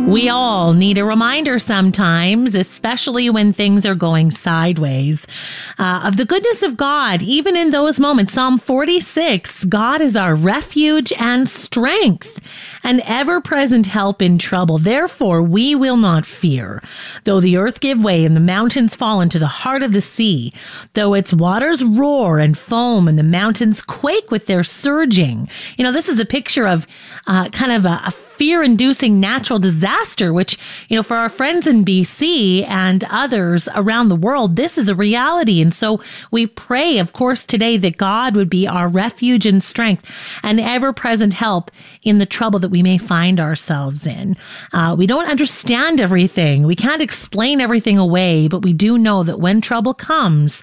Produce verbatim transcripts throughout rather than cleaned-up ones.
We all need a reminder sometimes, especially when things are going sideways, uh, of the goodness of God, even in those moments. Psalm forty-six, God is our refuge and strength, an ever-present help in trouble. Therefore, we will not fear. Though the earth give way and the mountains fall into the heart of the sea, though its waters roar and foam and the mountains quake with their surging. You know, this is a picture of uh, kind of a, a fear-inducing natural disaster, which, you know, for our friends in B C and others around the world, this is a reality. And so we pray, of course, today that God would be our refuge and strength, an ever-present help in the trouble that we may find ourselves in. Uh, we don't understand everything. We can't explain everything away, but we do know that when trouble comes,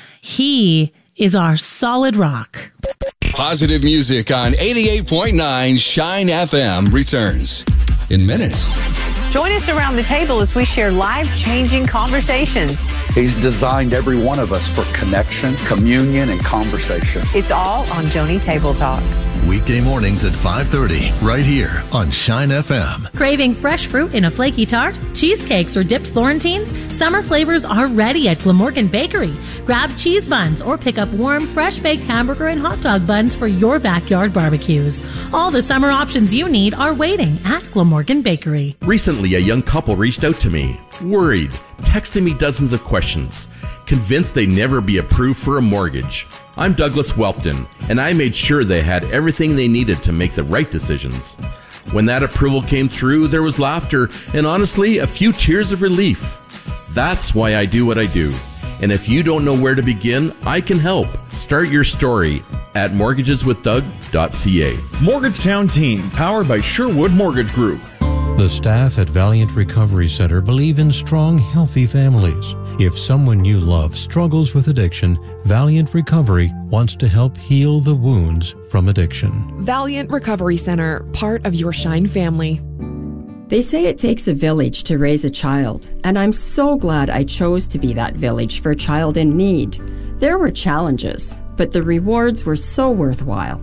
He is our solid rock. Positive music on eighty-eight point nine Shine F M returns in minutes. Join us around the table as we share life-changing conversations. He's designed every one of us for connection, communion, and conversation. It's all on Joni Table Talk. Weekday mornings at five thirty, right here on Shine F M. Craving fresh fruit in a flaky tart, cheesecakes, or dipped Florentines? Summer flavors are ready at Glamorgan Bakery. Grab cheese buns or pick up warm, fresh-baked hamburger and hot dog buns for your backyard barbecues. All the summer options you need are waiting at Glamorgan Bakery. Recently, a young couple reached out to me, worried, texting me dozens of questions, convinced they'd never be approved for a mortgage. I'm Douglas Welpton, and I made sure they had everything they needed to make the right decisions. When that approval came through, there was laughter and, honestly, a few tears of relief. That's why I do what I do. And if you don't know where to begin, I can help. Start your story at mortgages with doug dot c a. Mortgagetown Team, powered by Sherwood Mortgage Group. The staff at Valiant Recovery Center believe in strong, healthy families. If someone you love struggles with addiction, Valiant Recovery wants to help heal the wounds from addiction. Valiant Recovery Center, part of your Shine family. They say it takes a village to raise a child, and I'm so glad I chose to be that village for a child in need. There were challenges, but the rewards were so worthwhile.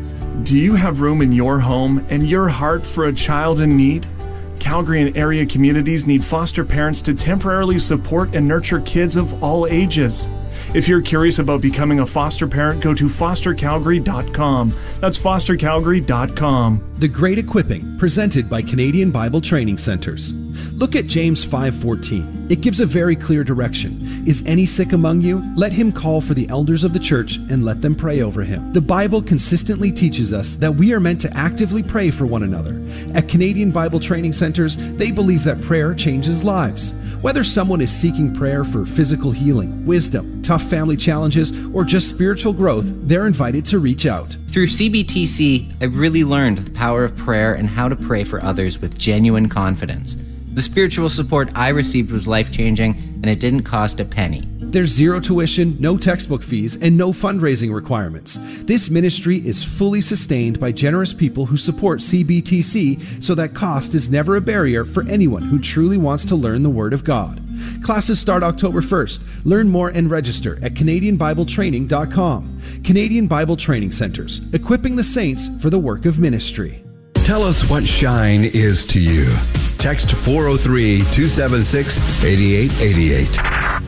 Do you have room in your home and your heart for a child in need? Calgary and area communities need foster parents to temporarily support and nurture kids of all ages. If you're curious about becoming a foster parent, go to foster calgary dot com. That's foster calgary dot com. The Great Equipping, presented by Canadian Bible Training Centers. Look at James five fourteen. It gives a very clear direction. Is any sick among you? Let him call for the elders of the church and let them pray over him. The Bible consistently teaches us that we are meant to actively pray for one another. At Canadian Bible Training Centers, they believe that prayer changes lives. Whether someone is seeking prayer for physical healing, wisdom, tough family challenges, or just spiritual growth, they're invited to reach out. Through C B T C, I really learned the power of prayer and how to pray for others with genuine confidence. The spiritual support I received was life-changing, and it didn't cost a penny. There's zero tuition, no textbook fees, and no fundraising requirements. This ministry is fully sustained by generous people who support C B T C, so that cost is never a barrier for anyone who truly wants to learn the Word of God. Classes start October first. Learn more and register at canadian bible training dot com. Canadian Bible Training Centers, equipping the saints for the work of ministry. Tell us what Shine is to you. Text four oh three, two seven six, eight eight eight eight.